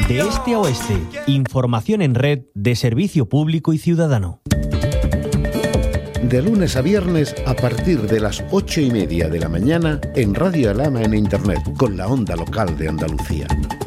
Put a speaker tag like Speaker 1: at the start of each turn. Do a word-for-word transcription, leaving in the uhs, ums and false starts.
Speaker 1: De este a oeste, información en red de servicio público y ciudadano.
Speaker 2: De lunes a viernes a partir de las ocho y media de la mañana en Radio Alhama en Internet con la onda local de Andalucía.